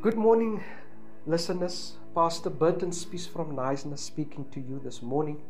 Good morning, listeners. Pastor Burton speaks from Niceness speaking to you this morning.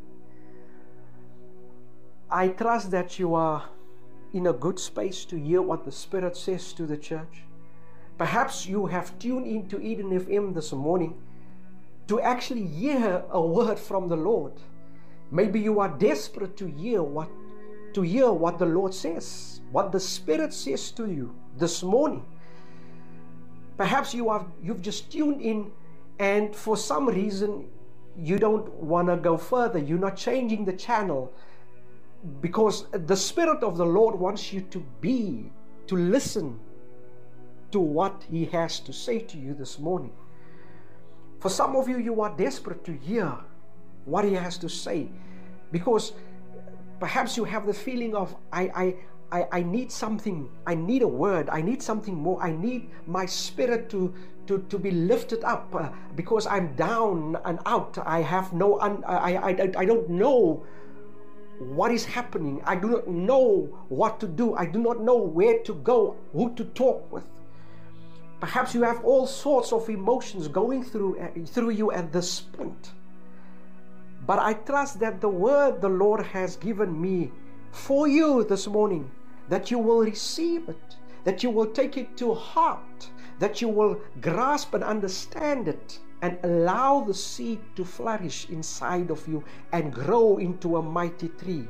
I trust that you are in a good space to hear what the Spirit says to the church. Perhaps you have tuned into Eden FM this morning to actually hear a word from the Lord. Maybe you are desperate to hear what the Lord says, what the Spirit says to you this morning. Perhaps you've just tuned in, and for some reason you don't want to go further. You're not changing the channel because the Spirit of the Lord wants you to listen to what He has to say to you this morning. For some of you, you are desperate to hear what He has to say, because perhaps you have the feeling of, I need something, I need a word, I need something more, I need my spirit to be lifted up because I'm down and out. I don't know what is happening. I do not know what to do. I do not know where to go, who to talk with. Perhaps you have all sorts of emotions going through you at this point. But I trust that the word the Lord has given me for you this morning, that you will receive it, that you will take it to heart, that you will grasp and understand it, and allow the seed to flourish inside of you and grow into a mighty tree.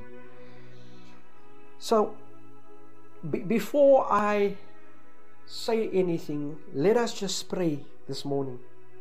So, before I say anything, let us just pray this morning.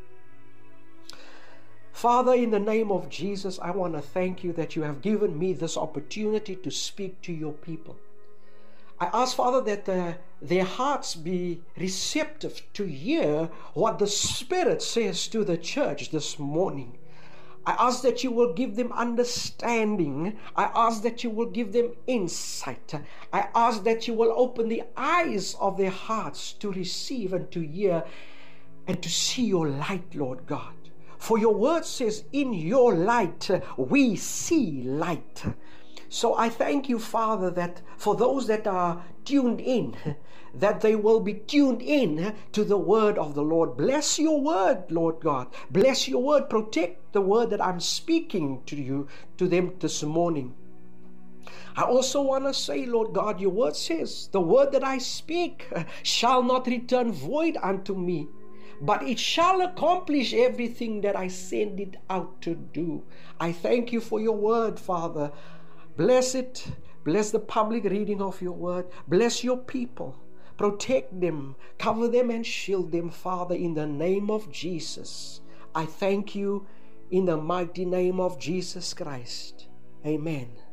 Father, in the name of Jesus, I want to thank you that you have given me this opportunity to speak to your people. I ask, Father, that their hearts be receptive to hear what the Spirit says to the church this morning. I ask that you will give them understanding. I ask that you will give them insight. I ask that you will open the eyes of their hearts to receive and to hear and to see your light, Lord God. For your word says, in your light we see light. So I thank you, Father, that for those that are tuned in, that they will be tuned in to the word of the Lord. Bless your word, Lord God. Bless your word. Protect the word that I'm speaking to them this morning. I also want to say, Lord God, your word says, the word that I speak shall not return void unto me, but it shall accomplish everything that I send it out to do. I thank you for your word, Father. Bless it. Bless the public reading of your word. Bless your people. Protect them. Cover them and shield them, Father, in the name of Jesus. I thank you in the mighty name of Jesus Christ. Amen.